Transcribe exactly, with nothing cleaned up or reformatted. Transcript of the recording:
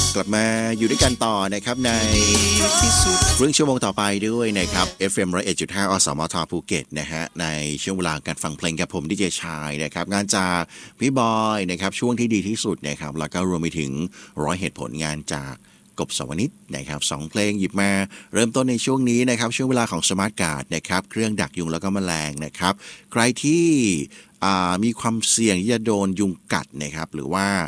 กลับมาอยู่ด้วยกันต่อนะครับในเรื่องชั่วโมงต่อไปด้วยนะครับ เอฟ เอ็ม หนึ่งศูนย์เอ็ดจุดห้า อสมทภูเก็ตนะฮะในช่วงเวลาการฟังเพลงกับผมดีเจชายนะครับงานจากพี่บอยนะครับช่วงที่ดีที่สุดนะครับแล้วก็รวมไปถึงร้อยเหตุผลงานจากกบสวนิชนะครับสองเพลงหยิบมาเริ่มต้นในช่วงนี้นะครับช่วงเวลาของสมาร์ทการ์ดนะครับเครื่องดักยุงแล้วก็แมลงนะครับใครที่มีความเสี่ยงที่จะโดนยุงกัดนะครับหรือว่า